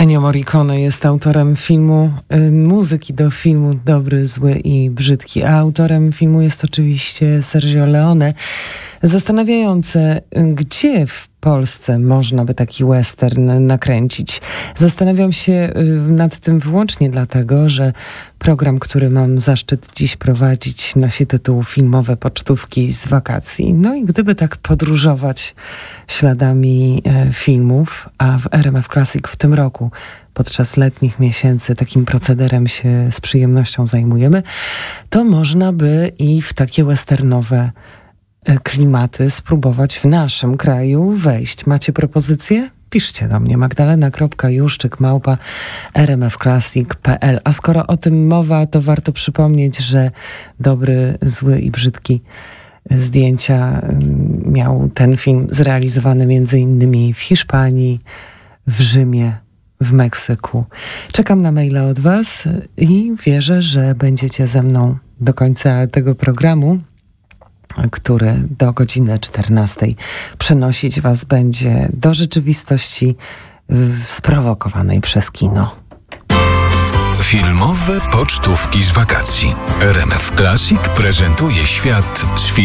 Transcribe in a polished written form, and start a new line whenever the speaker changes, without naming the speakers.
Ennio Morricone jest autorem filmu, muzyki do filmu Dobry, Zły i Brzydki, a autorem filmu jest oczywiście Sergio Leone. Zastanawiające, gdzie w Polsce można by taki western nakręcić. Zastanawiam się nad tym wyłącznie dlatego, że program, który mam zaszczyt dziś prowadzić, nosi tytuł Filmowe pocztówki z wakacji. No i gdyby tak podróżować śladami filmów, a w RMF Classic w tym roku podczas letnich miesięcy takim procederem się z przyjemnością zajmujemy, to można by i w takie westernowe klimaty spróbować w naszym kraju wejść. Macie propozycje? Piszcie do mnie magdalena.juszczyk@rmfclassic.pl. A skoro o tym mowa, to warto przypomnieć, że Dobry, Zły i Brzydki zdjęcia miał ten film zrealizowany między innymi w Hiszpanii, w Rzymie, w Meksyku. Czekam na maile od Was i wierzę, że będziecie ze mną do końca tego programu, który do godziny 14 przenosić Was będzie do rzeczywistości sprowokowanej przez kino.
Filmowe pocztówki z wakacji. RMF Classic prezentuje świat z filmem.